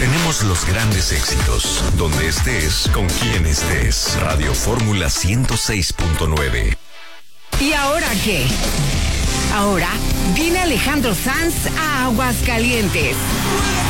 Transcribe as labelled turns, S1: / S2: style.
S1: Tenemos los grandes éxitos, donde estés, con quien estés. Radio Fórmula 106.9.
S2: ¿Y ahora qué? Ahora viene Alejandro Sanz a Aguascalientes.